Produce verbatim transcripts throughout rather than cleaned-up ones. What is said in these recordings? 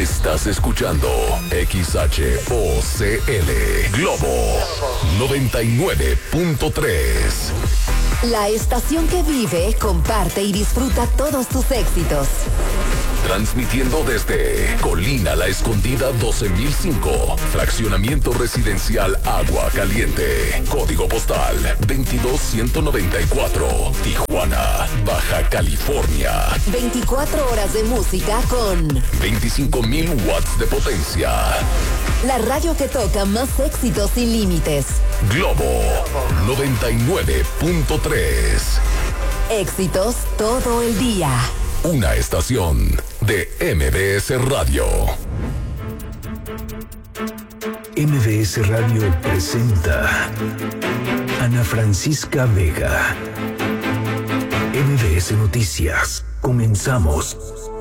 Estás escuchando X H O C L Globo noventa y nueve punto tres. La estación que vive, comparte y disfruta todos tus éxitos. Transmitiendo desde Colina La Escondida doce mil cinco, fraccionamiento residencial Agua Caliente, código postal veintidós ciento noventa y cuatro, Tijuana, Baja California. veinticuatro horas de música con veinticinco mil watts de potencia. La radio que toca más éxitos sin límites. Globo noventa y nueve punto tres. Éxitos todo el día. Una estación de M B S Radio. M B S Radio presenta Ana Francisca Vega. M B S Noticias. Comenzamos.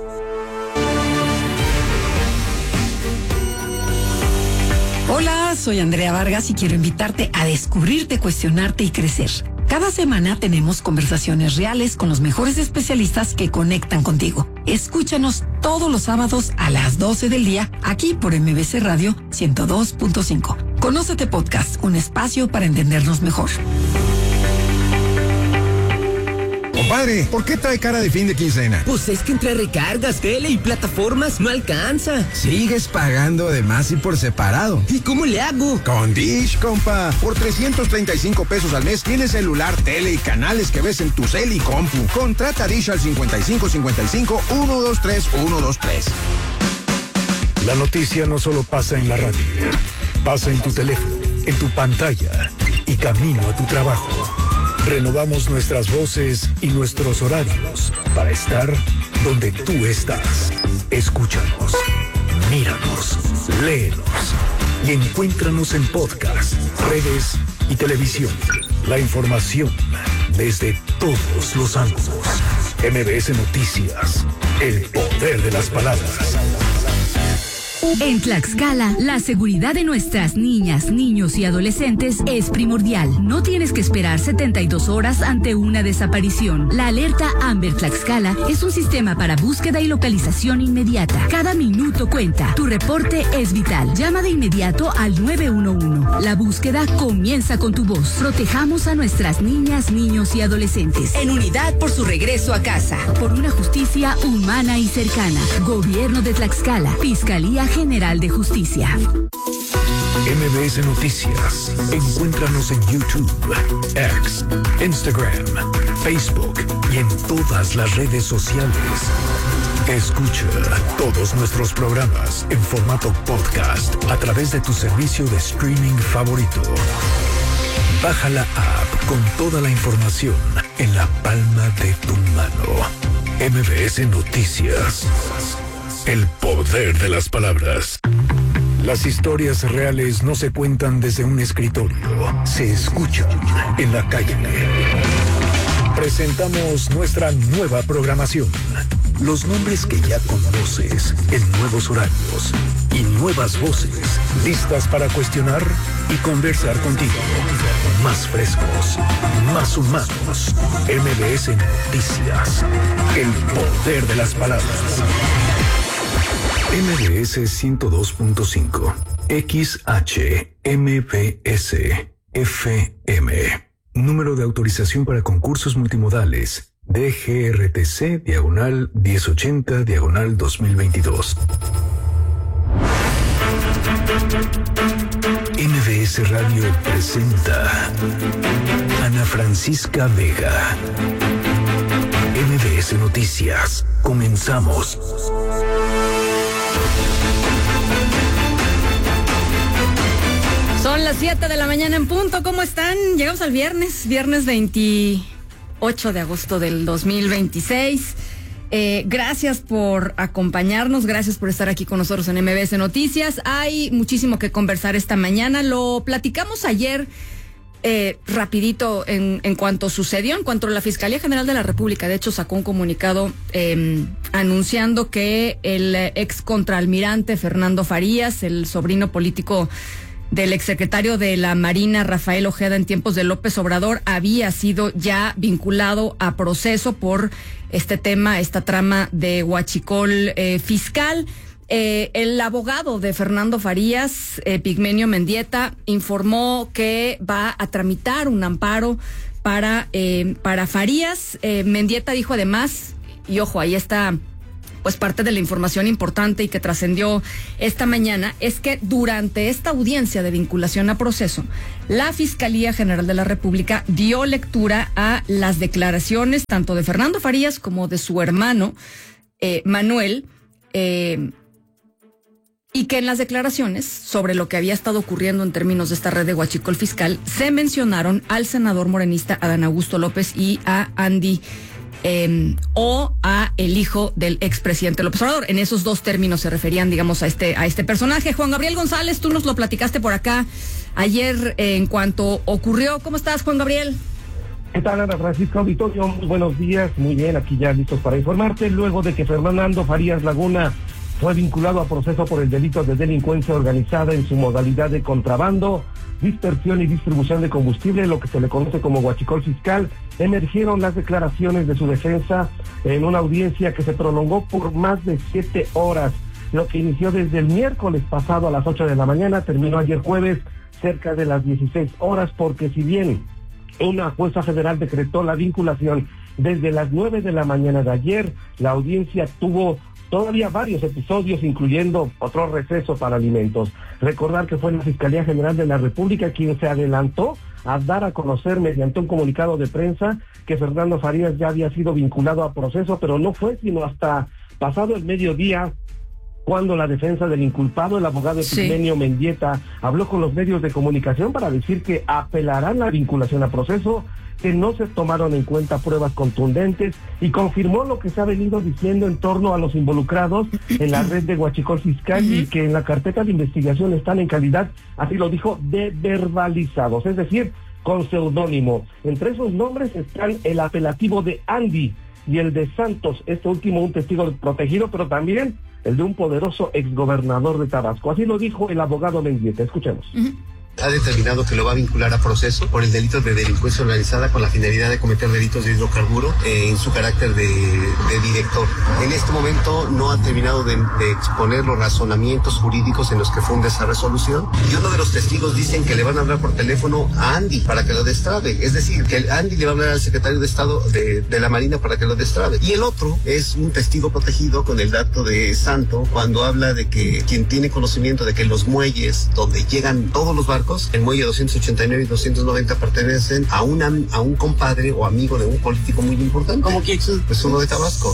Hola, soy Andrea Vargas y quiero invitarte a descubrirte, cuestionarte y crecer. Cada semana tenemos conversaciones reales con los mejores especialistas que conectan contigo. Escúchanos todos los sábados a las doce del día, aquí por M B S Radio ciento dos punto cinco. Conócete Podcast, un espacio para entendernos mejor. Compadre, ¿por qué trae cara de fin de quincena? Pues es que entre recargas, tele y plataformas no alcanza. Sigues pagando de más y por separado. ¿Y cómo le hago? Con Dish, compa. Por trescientos treinta y cinco pesos al mes tienes celular, tele y canales que ves en tu cel y compu. Contrata Dish al cincuenta y cinco cincuenta y cinco, ciento veintitrés, ciento veintitrés. La noticia no solo pasa en la radio, pasa en tu teléfono, en tu pantalla y camino a tu trabajo. Renovamos nuestras voces y nuestros horarios para estar donde tú estás. Escúchanos, míranos, léenos y encuéntranos en podcast, redes y televisión. La información desde todos los ángulos. M B S Noticias, el poder de las palabras. En Tlaxcala, la seguridad de nuestras niñas, niños y adolescentes es primordial. No tienes que esperar setenta y dos horas ante una desaparición. La alerta Amber Tlaxcala es un sistema para búsqueda y localización inmediata. Cada minuto cuenta. Tu reporte es vital. Llama de inmediato al nueve uno uno. La búsqueda comienza con tu voz. Protejamos a nuestras niñas, niños y adolescentes. En unidad por su regreso a casa. Por una justicia humana y cercana. Gobierno de Tlaxcala. Fiscalía General de Justicia. M B S Noticias. Encuéntranos en YouTube, X, Instagram, Facebook y en todas las redes sociales. Escucha todos nuestros programas en formato podcast a través de tu servicio de streaming favorito. Baja la app con toda la información en la palma de tu mano. M B S Noticias. El poder de las palabras. Las historias reales no se cuentan desde un escritorio, se escuchan en la calle. Presentamos nuestra nueva programación. Los nombres que ya conoces en nuevos horarios y nuevas voces, listas para cuestionar y conversar contigo. Más frescos, más humanos. M B S Noticias. El poder de las palabras. M B S ciento dos punto cinco, X H M B S F M. Número de autorización para concursos multimodales D G R T C diagonal diez ochenta diagonal dos mil veintidós. M B S Radio presenta Ana Francisca Vega. M B S Noticias. Comenzamos. Son las siete de la mañana en punto. ¿Cómo están? Llegamos al viernes, viernes veintiocho de agosto del dos mil veintiséis. Eh, gracias por acompañarnos, gracias por estar aquí con nosotros en M B S Noticias. Hay muchísimo que conversar esta mañana. Lo platicamos ayer eh, rapidito en, en cuanto sucedió, en cuanto la Fiscalía General de la República, de hecho, sacó un comunicado eh, anunciando que el ex contraalmirante Fernando Farías, el sobrino político del exsecretario de la Marina, Rafael Ojeda, en tiempos de López Obrador, había sido ya vinculado a proceso por este tema, esta trama de huachicol eh, fiscal. Eh, el abogado de Fernando Farías, eh, Pigmenio Mendieta, informó que va a tramitar un amparo para, eh, para Farías. Eh, Mendieta dijo además, y ojo, ahí está pues parte de la información importante y que trascendió esta mañana, es que durante esta audiencia de vinculación a proceso, la Fiscalía General de la República dio lectura a las declaraciones tanto de Fernando Farías como de su hermano eh, Manuel, eh, y que en las declaraciones sobre lo que había estado ocurriendo en términos de esta red de huachicol fiscal se mencionaron al senador morenista Adán Augusto López y a Andy eh, o a el hijo del expresidente López Obrador. En esos dos términos se referían, digamos, a este a este personaje. Juan Gabriel González, tú nos lo platicaste por acá ayer eh, en cuanto ocurrió. ¿Cómo estás, Juan Gabriel? ¿Qué tal, Ana Francisca Auditorio? Muy buenos días, muy bien, aquí ya listos para informarte. Luego de que Fernando Farías Laguna fue vinculado a proceso por el delito de delincuencia organizada en su modalidad de contrabando, dispersión y distribución de combustible, lo que se le conoce como huachicol fiscal, emergieron las declaraciones de su defensa en una audiencia que se prolongó por más de siete horas, lo que inició desde el miércoles pasado a las ocho de la mañana, terminó ayer jueves cerca de las dieciséis horas, porque si bien una jueza federal decretó la vinculación desde las nueve de la mañana de ayer, la audiencia tuvo todavía varios episodios, incluyendo otro receso para alimentos. Recordar que fue la Fiscalía General de la República quien se adelantó a dar a conocer mediante un comunicado de prensa que Fernando Farías ya había sido vinculado a proceso, pero no fue sino hasta pasado el mediodía cuando la defensa del inculpado, el abogado Pigmenio sí. Mendieta, habló con los medios de comunicación para decir que apelarán la vinculación a proceso, que no se tomaron en cuenta pruebas contundentes, y confirmó lo que se ha venido diciendo en torno a los involucrados en la red de huachicol fiscal uh-huh. y que en la carpeta de investigación están en calidad, así lo dijo, de verbalizados, es decir, con seudónimo. Entre esos nombres están el apelativo de Andy y el de Santos, este último un testigo protegido, pero también el de un poderoso exgobernador de Tabasco. Así lo dijo el abogado Mendieta. Escuchemos. Uh-huh. Ha determinado que lo va a vincular a proceso por el delito de delincuencia organizada con la finalidad de cometer delitos de hidrocarburo eh, en su carácter de, de director. En este momento no ha terminado de, de exponer los razonamientos jurídicos en los que funda esa resolución, y uno de los testigos dicen que le van a hablar por teléfono a Andy para que lo destrabe, es decir, que Andy le va a hablar al secretario de Estado de, de la Marina para que lo destrabe, y el otro es un testigo protegido con el dato de Santo cuando habla de que quien tiene conocimiento de que los muelles donde llegan todos los barcos, el muelle doscientos ochenta y nueve y doscientos noventa pertenecen a, una, a un compadre o amigo de un político muy importante. ¿Cómo que es? Pues uno de Tabasco.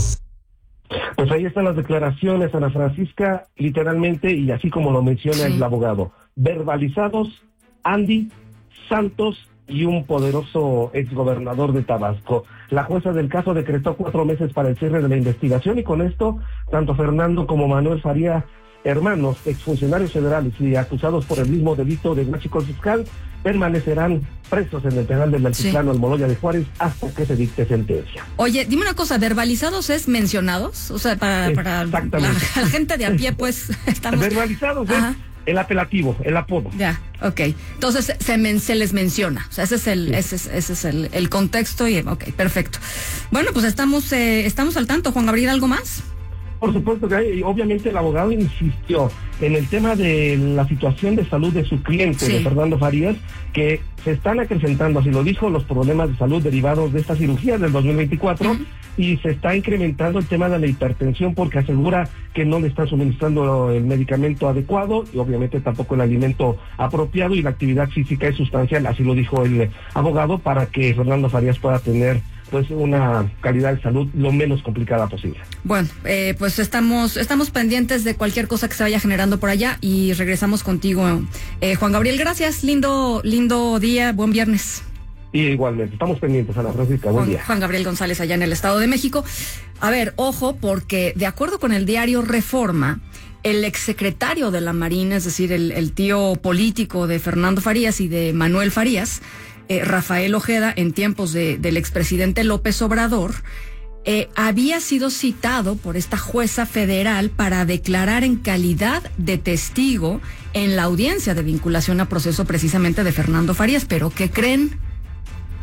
Pues ahí están las declaraciones, Ana Francisca, literalmente, y así como lo menciona sí. el abogado. Verbalizados, Andy, Santos y un poderoso exgobernador de Tabasco. La jueza del caso decretó cuatro meses para el cierre de la investigación, y con esto, tanto Fernando como Manuel Farías, hermanos, exfuncionarios federales y acusados por el mismo delito de huachicol fiscal, permanecerán presos en el penal del Altiplano, sí. Almoloya de Juárez, hasta que se dicte sentencia. Oye, dime una cosa, ¿verbalizados es mencionados? O sea, para, para la, la gente de a pie, pues, estamos... Verbalizados Ajá. es el apelativo, el apodo. Ya, ok. Entonces, se, men, se les menciona. O sea, ese es el, sí. ese es, ese es el, el contexto y, ok, perfecto. Bueno, pues estamos, eh, estamos al tanto. Juan Gabriel, ¿algo más? Por supuesto que hay, y obviamente el abogado insistió en el tema de la situación de salud de su cliente, sí. de Fernando Farías, que se están acrecentando, así lo dijo, los problemas de salud derivados de esta cirugía del dos mil veinticuatro, uh-huh. y se está incrementando el tema de la hipertensión porque asegura que no le están suministrando el medicamento adecuado y obviamente tampoco el alimento apropiado, y la actividad física es sustancial, así lo dijo el abogado, para que Fernando Farías pueda tener pues una calidad de salud lo menos complicada posible. Bueno, eh, pues estamos estamos pendientes de cualquier cosa que se vaya generando por allá y regresamos contigo, eh, Juan Gabriel. Gracias, lindo lindo día, buen viernes. Y igualmente, estamos pendientes, Ana Francisca, buen Juan, día. Juan Gabriel González allá en el Estado de México. A ver, ojo, porque de acuerdo con el diario Reforma, el exsecretario de la Marina, es decir, el, el tío político de Fernando Farías y de Manuel Farías, Eh, Rafael Ojeda, en tiempos de, del expresidente López Obrador, eh, había sido citado por esta jueza federal para declarar en calidad de testigo en la audiencia de vinculación a proceso precisamente de Fernando Farías. Pero ¿qué creen?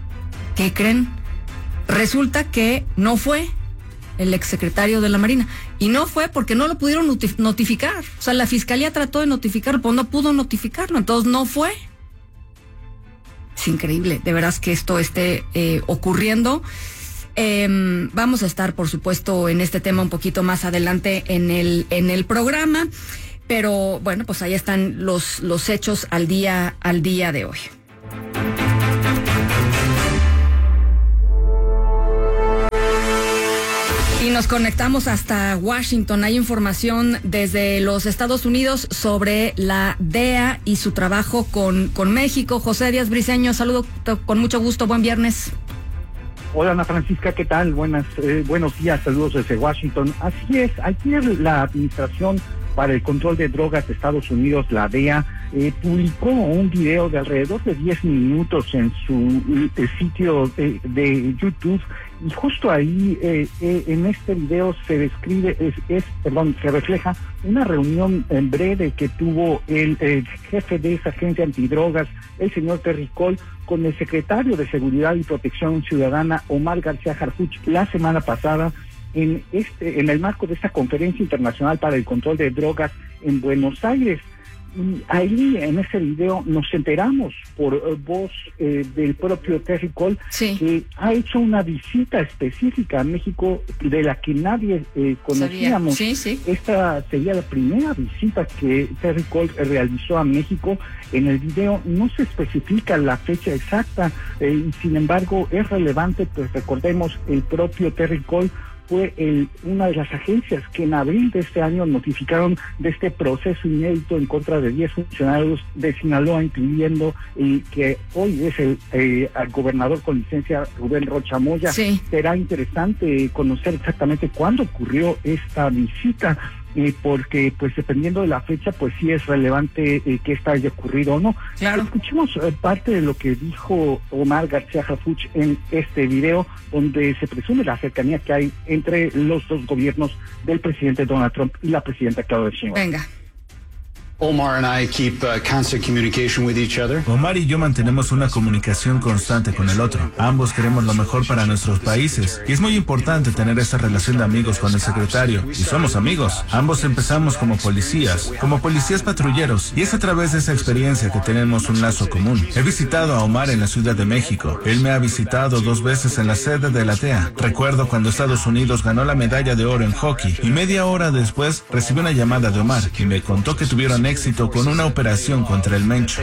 ¿Qué creen? Resulta que no fue el exsecretario de la Marina. Y no fue porque no lo pudieron notif- notificar. O sea, la fiscalía trató de notificarlo, pero no pudo notificarlo, entonces no fue. Es increíble, de veras que esto esté eh, ocurriendo. Eh, vamos a estar, por supuesto, en este tema un poquito más adelante en el en el programa, pero bueno, pues ahí están los los hechos al día al día de hoy. Y nos conectamos hasta Washington. Hay información desde los Estados Unidos sobre la D E A y su trabajo con, con México. José Díaz Briceño, saludo con mucho gusto. Buen viernes. Hola Ana Francisca, ¿qué tal? Buenas, eh, buenos días, saludos desde Washington. Así es, ayer la Administración para el Control de Drogas de Estados Unidos, la D E A, eh, publicó un video de alrededor de diez minutos en su eh, sitio de, de YouTube, y justo ahí eh, eh, en este video se describe, es, es perdón, se refleja una reunión en breve que tuvo el, el jefe de esa agencia antidrogas, el señor Terry Cole, con el secretario de Seguridad y Protección Ciudadana, Omar García Harfuch, la semana pasada, en este, en el marco de esta conferencia internacional para el control de drogas en Buenos Aires. Y ahí, en ese video, nos enteramos por uh, voz eh, del propio Terry Cole, sí, que ha hecho una visita específica a México de la que nadie eh, conocíamos. Sí, sí. Esta sería la primera visita que Terry Cole realizó a México. En el video no se especifica la fecha exacta, eh, y sin embargo es relevante, pues recordemos, el propio Terry Cole fue el, una de las agencias que en abril de este año notificaron de este proceso inédito en contra de diez funcionarios de Sinaloa, incluyendo eh, que hoy es el, eh, el gobernador con licencia, Rubén Rocha Moya. Sí. Será interesante conocer exactamente cuándo ocurrió esta visita, Eh, porque pues dependiendo de la fecha pues sí es relevante eh, que esta haya ocurrido o no. Claro. Escuchemos eh, parte de lo que dijo Omar García Harfuch en este video, donde se presume la cercanía que hay entre los dos gobiernos del presidente Donald Trump y la presidenta Claudia Sheinbaum. Venga. Omar and I keep uh, constant communication with each other. Omar y yo mantenemos una comunicación constante con el otro. Ambos queremos lo mejor para nuestros países y es muy importante tener esa relación de amigos con el secretario. Y somos amigos. Ambos empezamos como policías, como policías patrulleros, y es a través de esa experiencia que tenemos un lazo común. He visitado a Omar en la Ciudad de México. Él me ha visitado dos veces en la sede de la D E A. Recuerdo cuando Estados Unidos ganó la medalla de oro en hockey y media hora después recibí una llamada de Omar y me contó que tuvieron éxito con una operación contra el Mencho.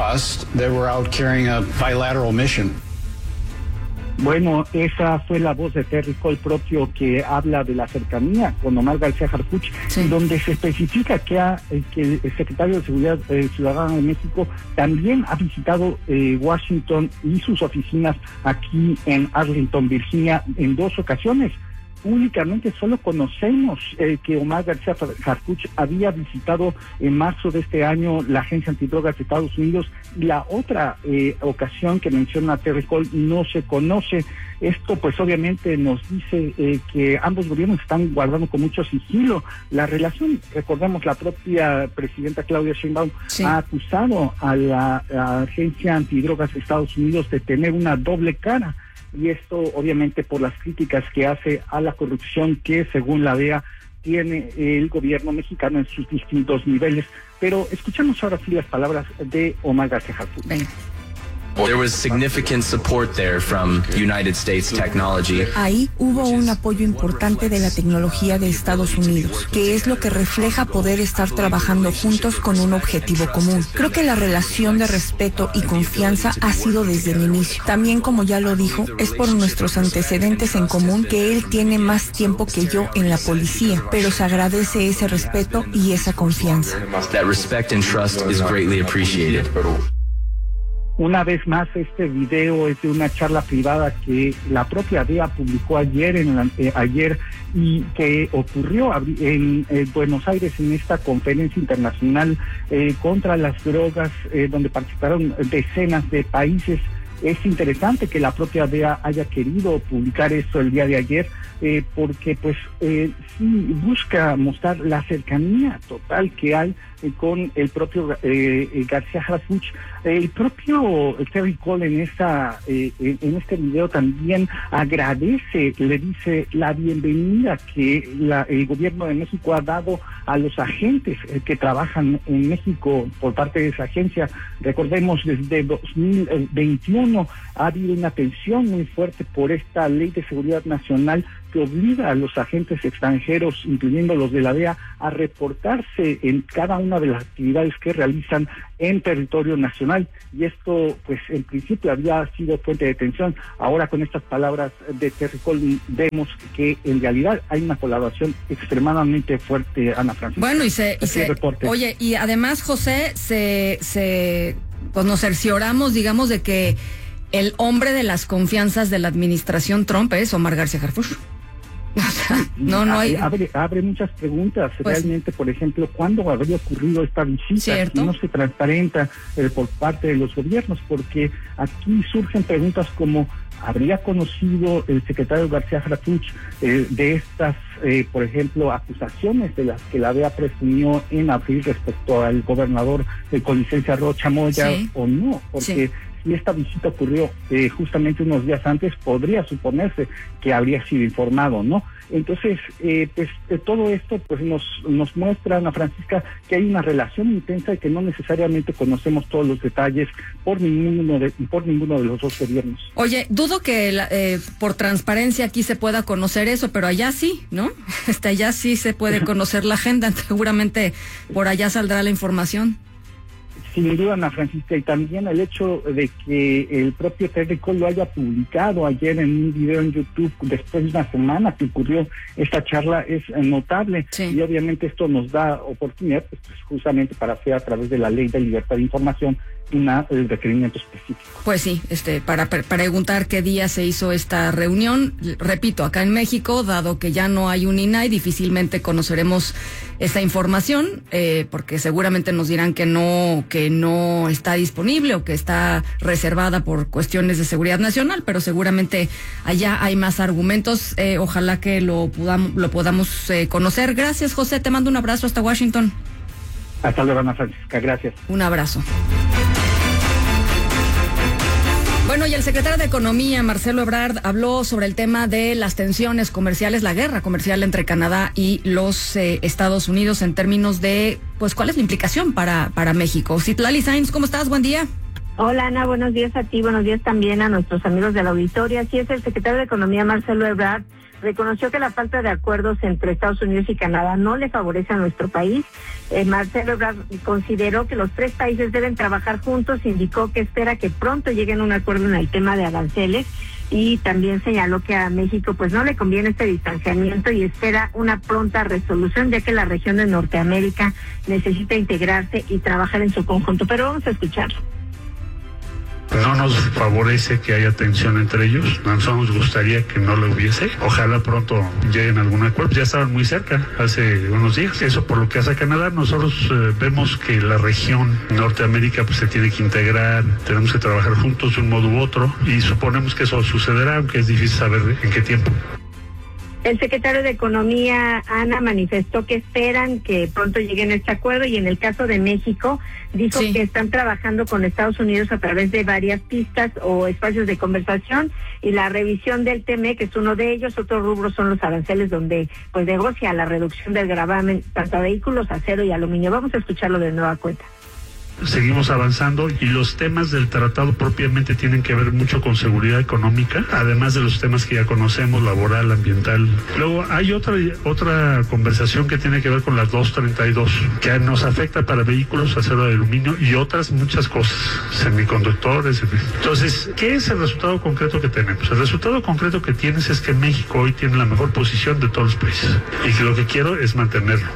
Bueno, esa fue la voz de Terry Cole propio, que habla de la cercanía con Omar García Harfuch, sí, donde se especifica que, ha, que el secretario de Seguridad eh, Ciudadana de México también ha visitado eh, Washington y sus oficinas aquí en Arlington, Virginia, en dos ocasiones. Únicamente solo conocemos eh, que Omar García Harfuch había visitado en marzo de este año la Agencia Antidrogas de Estados Unidos, y la otra eh, ocasión que menciona Terry Cole no se conoce. Esto pues obviamente nos dice eh, que ambos gobiernos están guardando con mucho sigilo la relación. Recordemos, la propia presidenta Claudia Sheinbaum, sí, ha acusado a la a Agencia Antidrogas de Estados Unidos de tener una doble cara. Y esto obviamente por las críticas que hace a la corrupción que, según la D E A, tiene el gobierno mexicano en sus distintos niveles. Pero escuchamos ahora sí las palabras de Omar García Harfuch. There was significant support there from United States technology. Ahí hubo un apoyo importante de la tecnología de Estados Unidos, que es lo que refleja poder estar trabajando juntos con un objetivo común. Creo que la relación de respeto y confianza ha sido desde el inicio. También, como ya lo dijo, es por nuestros antecedentes en común que él tiene más tiempo que yo en la policía, pero se agradece ese respeto y esa confianza. That respect and trust is greatly appreciated. Una vez más, este video es de una charla privada que la propia D E A publicó ayer, en la, eh, ayer y que ocurrió en eh, Buenos Aires, en esta conferencia internacional eh, contra las drogas, eh, donde participaron decenas de países. Es interesante que la propia D E A haya querido publicar esto el día de ayer, eh, porque pues eh, sí busca mostrar la cercanía total que hay eh, con el propio eh, García Harfuch. El propio Terry Cole en esta eh, en este video también agradece, le dice la bienvenida que la, el gobierno de México ha dado a los agentes eh, que trabajan en México por parte de esa agencia. Recordemos, desde dos mil veintiuno ha habido una tensión muy fuerte por esta ley de seguridad nacional que obliga a los agentes extranjeros, incluyendo los de la D E A, a reportarse en cada una de las actividades que realizan en territorio nacional. Y esto, pues, en principio había sido fuente de tensión. Ahora, con estas palabras de Terry Cole, vemos que en realidad hay una colaboración extremadamente fuerte, Ana Francisca. Bueno, y se... Y se oye, y además, José, se, se pues nos cercioramos, digamos, de que el hombre de las confianzas de la administración Trump es Omar García Harfuch. O sea, no, no hay... Abre, abre muchas preguntas. Pues, realmente, por ejemplo, ¿cuándo habría ocurrido esta visita? ¿Cierto? No se transparenta eh, por parte de los gobiernos, porque aquí surgen preguntas como: ¿habría conocido el secretario García Harfuch eh, de estas, eh, por ejemplo, acusaciones de las que la D E A presumió en abril respecto al gobernador eh, con licencia Rocha Moya, sí, o no? Porque... Sí. Si esta visita ocurrió eh, justamente unos días antes, podría suponerse que habría sido informado, ¿no? Entonces, eh, pues de todo esto pues nos nos muestra, Ana Francisca, que hay una relación intensa y que no necesariamente conocemos todos los detalles por ninguno de, por ninguno de los dos gobiernos. Oye, dudo que la, eh, por transparencia aquí se pueda conocer eso, pero allá sí, ¿no? Este, allá sí se puede conocer la agenda, seguramente por allá saldrá la información. Sin duda, Ana Francisca, y también el hecho de que el propio Terry Cole lo haya publicado ayer en un video en YouTube después de una semana que ocurrió esta charla es notable. Sí. Y obviamente esto nos da oportunidad, pues, justamente para hacer a través de la Ley de Libertad de Información una, el requerimiento específico. Pues sí, este, para, para preguntar qué día se hizo esta reunión. Repito, acá en México, dado que ya no hay un I N A I, difícilmente conoceremos esa información, eh, porque seguramente nos dirán que no, que no está disponible o que está reservada por cuestiones de seguridad nacional, pero seguramente allá hay más argumentos. Eh, ojalá que lo podamos, lo podamos eh, conocer. Gracias, José, te mando un abrazo hasta Washington. Hasta luego, Ana Francisca, gracias. Un abrazo. Bueno, y el secretario de Economía, Marcelo Ebrard, habló sobre el tema de las tensiones comerciales, la guerra comercial entre Canadá y los eh, Estados Unidos en términos de, pues, ¿cuál es la implicación para, para México? Citlali Sainz, ¿cómo estás? Buen día. Hola, Ana, buenos días a ti, buenos días también a nuestros amigos de la auditoría. Así es, el secretario de Economía, Marcelo Ebrard, reconoció que la falta de acuerdos entre Estados Unidos y Canadá no le favorece a nuestro país. Eh, Marcelo Ebrard consideró que los tres países deben trabajar juntos, indicó que espera que pronto lleguen a un acuerdo en el tema de aranceles y también señaló que a México pues no le conviene este distanciamiento y espera una pronta resolución, ya que la región de Norteamérica necesita integrarse y trabajar en su conjunto. Pero vamos a escucharlo. No nos favorece que haya tensión entre ellos, a nosotros nos gustaría que no lo hubiese. Ojalá pronto lleguen a algún acuerdo, ya estaban muy cerca hace unos días. Eso por lo que hace a Canadá. Nosotros eh, vemos que la región Norteamérica pues se tiene que integrar, tenemos que trabajar juntos de un modo u otro y suponemos que eso sucederá, aunque es difícil saber en qué tiempo. El secretario de Economía, Ana, manifestó que esperan que pronto lleguen a este acuerdo y en el caso de México dijo sí. que están trabajando con Estados Unidos a través de varias pistas o espacios de conversación y la revisión del T M E C es uno de ellos. Otros rubros son los aranceles donde pues negocia la reducción del gravamen tanto a vehículos, acero y aluminio. Vamos a escucharlo de nueva cuenta. Seguimos avanzando y los temas del tratado propiamente tienen que ver mucho con seguridad económica, además de los temas que ya conocemos, laboral, ambiental. Luego hay otra otra conversación que tiene que ver con las doscientos treinta y dos, que nos afecta para vehículos, acero y aluminio y otras muchas cosas, semiconductores. Entonces, ¿qué es el resultado concreto que tenemos? El resultado concreto que tienes es que México hoy tiene la mejor posición de todos los países y que lo que quiero es mantenerlo.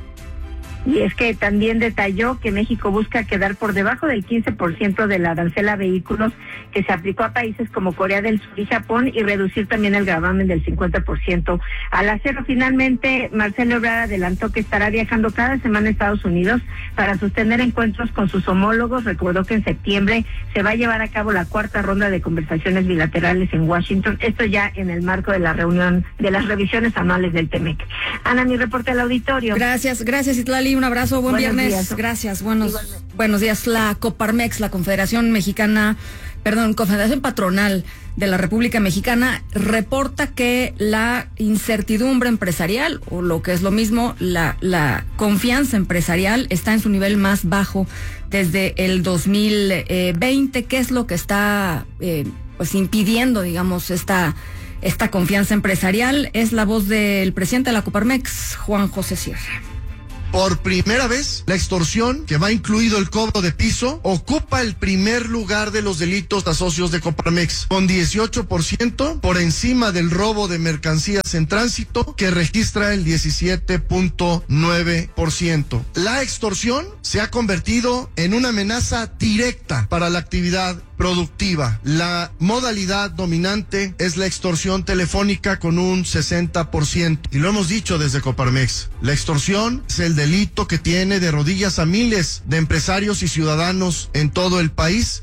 Y es que también detalló que México busca quedar por debajo del quince por ciento del arancel a vehículos que se aplicó a países como Corea del Sur y Japón y reducir también el gravamen del cincuenta por ciento al acero. Finalmente, Marcelo Ebrard adelantó que estará viajando cada semana a Estados Unidos para sostener encuentros con sus homólogos. Recordó que en septiembre se va a llevar a cabo la cuarta ronda de conversaciones bilaterales en Washington, esto ya en el marco de la reunión de las revisiones anuales del T M E C. Ana, mi reporte al auditorio. Gracias, gracias, Itlali. un abrazo, buen Buenos viernes. días. Gracias, buenos, buenos días. La Coparmex, la Confederación Mexicana, perdón, Confederación Patronal de la República Mexicana, reporta que la incertidumbre empresarial, o lo que es lo mismo, la, la confianza empresarial está en su nivel más bajo desde el dos mil veinte. ¿Qué es lo que está eh, pues impidiendo, digamos, esta, esta confianza empresarial? Es la voz del presidente de la Coparmex, Juan José Sierra. Por primera vez, la extorsión, que va incluido el cobro de piso, ocupa el primer lugar de los delitos a socios de Coparmex, con dieciocho por ciento por encima del robo de mercancías en tránsito, que registra el diecisiete punto nueve por ciento. La extorsión se ha convertido en una amenaza directa para la actividad productiva. La modalidad dominante es la extorsión telefónica con un sesenta por ciento. Y lo hemos dicho desde Coparmex, la extorsión es el delito que tiene de rodillas a miles de empresarios y ciudadanos en todo el país.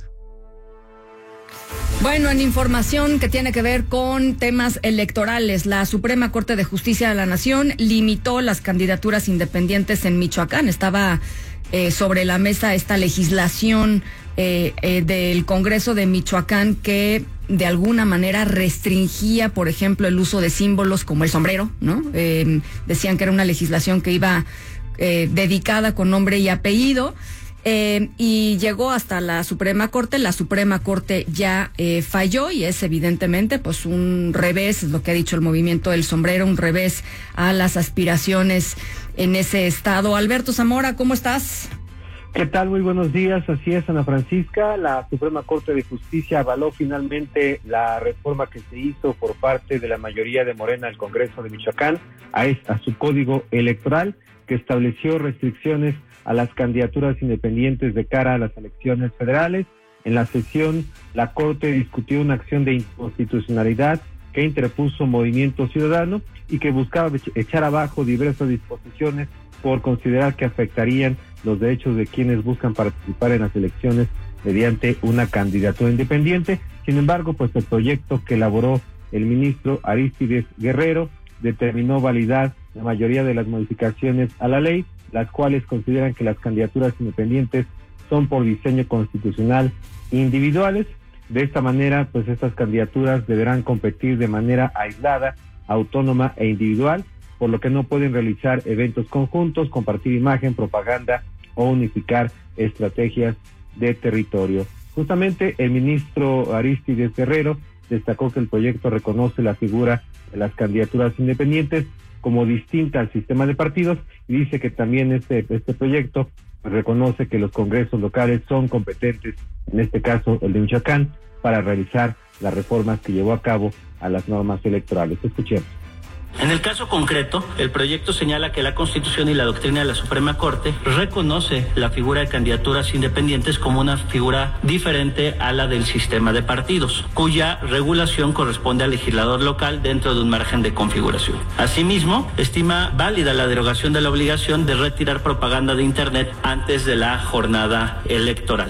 Bueno, en información que tiene que ver con temas electorales, la Suprema Corte de Justicia de la Nación limitó las candidaturas independientes en Michoacán. Estaba eh, sobre la mesa esta legislación eh, eh, del Congreso de Michoacán que de alguna manera restringía, por ejemplo, el uso de símbolos como el sombrero, ¿no? Eh, decían que era una legislación que iba eh, dedicada con nombre y apellido. Eh, y llegó hasta la Suprema Corte. La Suprema Corte ya eh, falló y es evidentemente pues un revés, es lo que ha dicho el movimiento del sombrero, un revés a las aspiraciones en ese estado. Alberto Zamora, ¿cómo estás? ¿Qué tal? Muy buenos días. Así es, Ana Francisca. La Suprema Corte de Justicia avaló finalmente la reforma que se hizo por parte de la mayoría de Morena al Congreso de Michoacán a, a su código electoral, que estableció restricciones a las candidaturas independientes de cara a las elecciones federales. En la sesión, la Corte discutió una acción de inconstitucionalidad que interpuso Movimiento Ciudadano y que buscaba echar abajo diversas disposiciones por considerar que afectarían los derechos de quienes buscan participar en las elecciones mediante una candidatura independiente. Sin embargo, pues el proyecto que elaboró el ministro Arístides Guerrero determinó validar la mayoría de las modificaciones a la ley, las cuales consideran que las candidaturas independientes son por diseño constitucional individuales. De esta manera, pues estas candidaturas deberán competir de manera aislada, autónoma e individual, por lo que no pueden realizar eventos conjuntos, compartir imagen, propaganda o unificar estrategias de territorio. Justamente el ministro Arístides Guerrero destacó que el proyecto reconoce la figura de las candidaturas independientes como distinta al sistema de partidos y dice que también este, este proyecto reconoce que los congresos locales son competentes, en este caso el de Michoacán, para realizar las reformas que llevó a cabo a las normas electorales. Escuchemos. En el caso concreto, el proyecto señala que la Constitución y la doctrina de la Suprema Corte reconoce la figura de candidaturas independientes como una figura diferente a la del sistema de partidos, cuya regulación corresponde al legislador local dentro de un margen de configuración. Asimismo, estima válida la derogación de la obligación de retirar propaganda de Internet antes de la jornada electoral.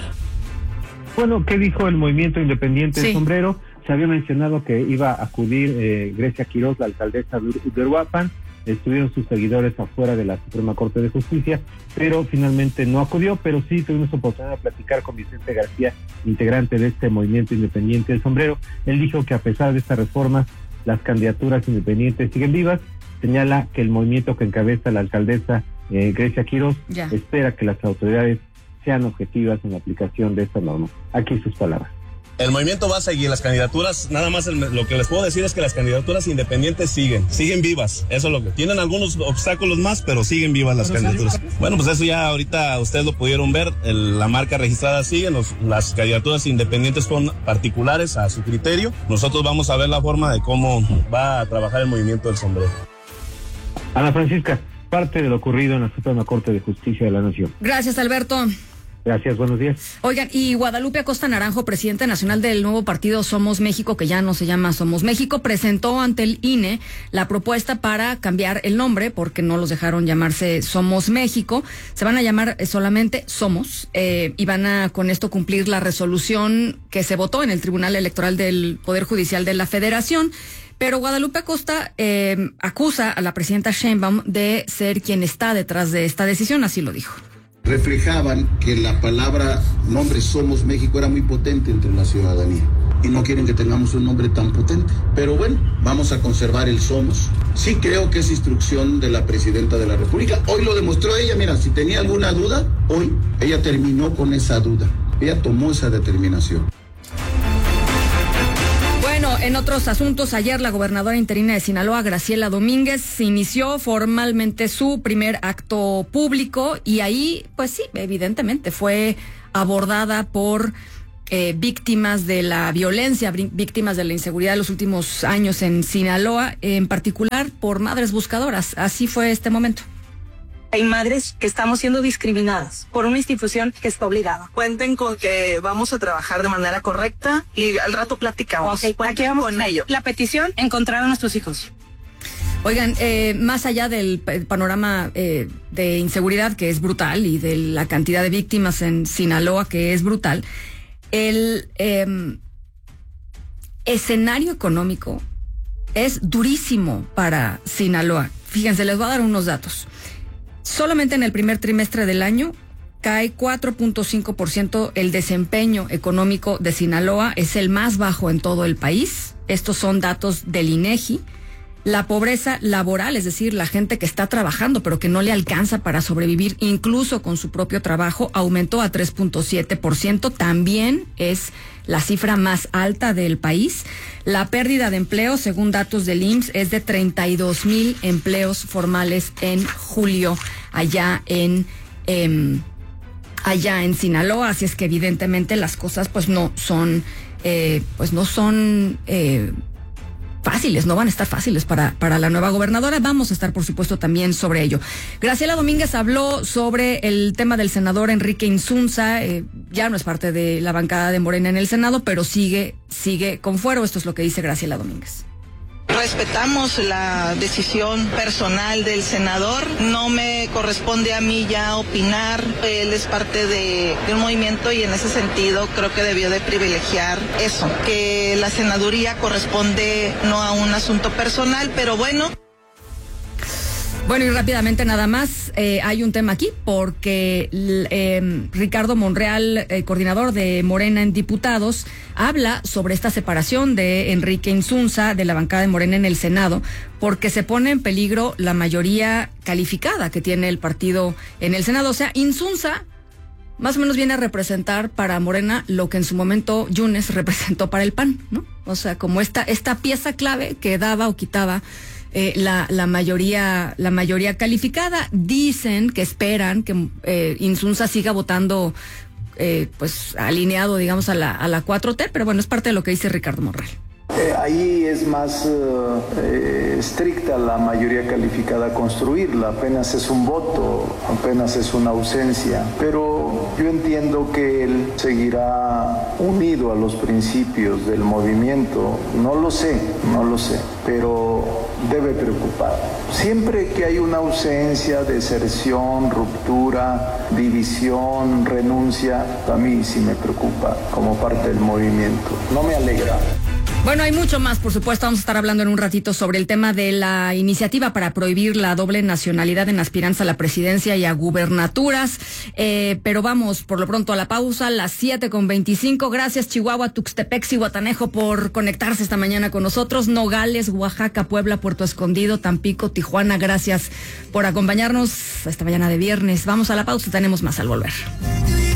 Bueno, ¿qué dijo el Movimiento Independiente Sí. del Sombrero? Se había mencionado que iba a acudir eh, Grecia Quiroz, la alcaldesa de Uruapan. Estuvieron sus seguidores afuera de la Suprema Corte de Justicia, pero finalmente no acudió, pero sí tuvimos oportunidad de platicar con Vicente García, integrante de este Movimiento Independiente del Sombrero. Él dijo que a pesar de esta reforma, las candidaturas independientes siguen vivas. Señala que el movimiento que encabeza la alcaldesa eh, Grecia Quiroz Ya. espera que las autoridades sean objetivas en la aplicación de esta norma. Aquí sus palabras. El movimiento va a seguir, las candidaturas, nada más el, lo que les puedo decir es que las candidaturas independientes siguen, siguen vivas, eso es lo que, tienen algunos obstáculos más, pero siguen vivas las candidaturas. Bueno, pues eso ya ahorita ustedes lo pudieron ver, el, la marca registrada sigue, los, las candidaturas independientes son particulares a su criterio, nosotros vamos a ver la forma de cómo va a trabajar el movimiento del sombrero. Ana Francisca, parte de lo ocurrido en la Suprema Corte de Justicia de la Nación. Gracias, Alberto. Gracias, buenos días. Oigan, y Guadalupe Acosta Naranjo, presidenta nacional del nuevo partido Somos México, que ya no se llama Somos México, presentó ante el I N E la propuesta para cambiar el nombre, porque no los dejaron llamarse Somos México. Se van a llamar solamente Somos, eh, y van a con esto cumplir la resolución que se votó en el Tribunal Electoral del Poder Judicial de la Federación. Pero Guadalupe Acosta eh, acusa a la presidenta Sheinbaum de ser quien está detrás de esta decisión, así lo dijo. Reflejaban que la palabra nombre Somos México era muy potente entre la ciudadanía y no quieren que tengamos un nombre tan potente. Pero bueno, vamos a conservar el Somos. Sí creo que es instrucción de la presidenta de la República. Hoy lo demostró ella, mira, si tenía alguna duda, hoy ella terminó con esa duda. Ella tomó esa determinación. Bueno, en otros asuntos, ayer la gobernadora interina de Sinaloa, Graciela Domínguez, inició formalmente su primer acto público y ahí, pues sí, evidentemente fue abordada por eh, víctimas de la violencia, víctimas de la inseguridad de los últimos años en Sinaloa, en particular por madres buscadoras. Así fue este momento. Hay madres que estamos siendo discriminadas por una institución que está obligada. Cuenten con que vamos a trabajar de manera correcta y al rato platicamos. Ok, aquí vamos con ello. La petición, encontrar a nuestros hijos. Oigan, eh, más allá del panorama eh, de inseguridad, que es brutal, y de la cantidad de víctimas en Sinaloa, que es brutal, el eh, escenario económico es durísimo para Sinaloa. Fíjense, les voy a dar unos datos. Solamente en el primer trimestre del año cae cuatro punto cinco por ciento el desempeño económico de Sinaloa, es el más bajo en todo el país. Estos son datos del INEGI. La pobreza laboral, es decir, la gente que está trabajando pero que no le alcanza para sobrevivir incluso con su propio trabajo, aumentó a tres punto siete por ciento. También es la cifra más alta del país. La pérdida de empleo, según datos del I M S S, es de treinta y dos mil empleos formales en julio allá en eh, allá en Sinaloa. Así es que evidentemente las cosas pues no son eh, pues no son eh, fáciles, no van a estar fáciles para, para la nueva gobernadora. Vamos a estar, por supuesto, también sobre ello. Graciela Domínguez habló sobre el tema del senador Enrique Insunza. Eh, ya no es parte de la bancada de Morena en el Senado, pero sigue, sigue con fuero. Esto es lo que dice Graciela Domínguez. Respetamos la decisión personal del senador, no me corresponde a mí ya opinar, él es parte de, de un movimiento y en ese sentido creo que debió de privilegiar eso, que la senaduría corresponde no a un asunto personal, pero bueno. Bueno, y rápidamente nada más, eh, hay un tema aquí porque eh, Ricardo Monreal, eh, coordinador de Morena en Diputados, habla sobre esta separación de Enrique Insunza de la bancada de Morena en el Senado, porque se pone en peligro la mayoría calificada que tiene el partido en el Senado. O sea, Insunza más o menos viene a representar para Morena lo que en su momento Yunes representó para el P A N, ¿no? O sea, como esta, esta pieza clave que daba o quitaba Eh, la, la mayoría la mayoría calificada. Dicen que esperan que eh, Insunza siga votando eh, pues alineado, digamos, a la, a la cuatro T, pero bueno, es parte de lo que dice Ricardo Monreal. Eh, ahí es más eh, estricta la mayoría calificada a construirla, apenas es un voto, apenas es una ausencia, pero yo entiendo que él seguirá unido a los principios del movimiento, no lo sé, no lo sé, pero debe preocupar. Siempre que hay una ausencia, deserción, ruptura, división, renuncia, a mí sí me preocupa como parte del movimiento, no me alegra. Bueno, hay mucho más, por supuesto. Vamos a estar hablando en un ratito sobre el tema de la iniciativa para prohibir la doble nacionalidad en aspirantes a la presidencia y a gubernaturas. Eh, pero vamos, por lo pronto, a la pausa, las siete con veinticinco. Gracias, Chihuahua, Tuxtepec, Zihuatanejo, por conectarse esta mañana con nosotros. Nogales, Oaxaca, Puebla, Puerto Escondido, Tampico, Tijuana. Gracias por acompañarnos esta mañana de viernes. Vamos a la pausa, tenemos más al volver.